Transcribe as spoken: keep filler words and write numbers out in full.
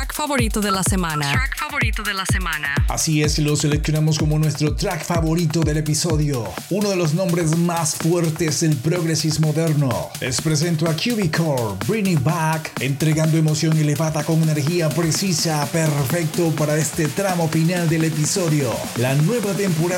track favorito de la semana. Track favorito de la semana. Así es, lo seleccionamos como nuestro track favorito del episodio. Uno de los nombres más fuertes del progressive moderno. Les presento a Cubicore, Bring It Back, entregando emoción elevada con energía precisa, perfecto para este tramo final del episodio. La nueva temporada